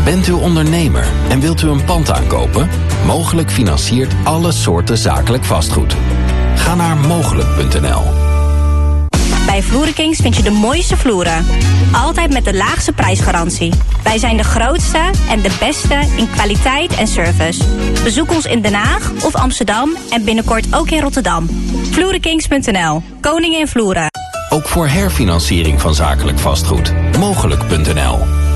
Bent u ondernemer en wilt u een pand aankopen? Mogelijk financiert alle soorten zakelijk vastgoed. Ga naar mogelijk.nl. Bij Vloerenkings vind je de mooiste vloeren. Altijd met de laagste prijsgarantie. Wij zijn de grootste en de beste in kwaliteit en service. Bezoek ons in Den Haag of Amsterdam en binnenkort ook in Rotterdam. Vloerenkings.nl. Koning in vloeren. Ook voor herfinanciering van zakelijk vastgoed. Mogelijk.nl.